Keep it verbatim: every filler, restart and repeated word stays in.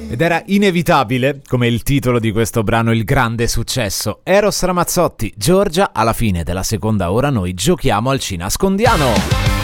Ed era inevitabile, come il titolo di questo brano, il grande successo. Eros Ramazzotti, Giorgia. Alla fine della seconda ora noi giochiamo al Cinascondiano.